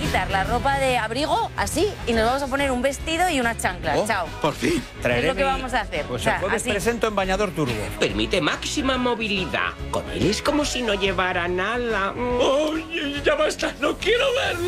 quitar la ropa de abrigo, así, y nos vamos a poner un vestido y unas chanclas. Oh, Chao. por fin. Es lo que vamos a hacer. Pues O sea, el jueves así. presento en bañador turbo. Permite máxima movilidad. Con él es como si no llevara nada. ¡Oye, ya basta! ¡No quiero verlo!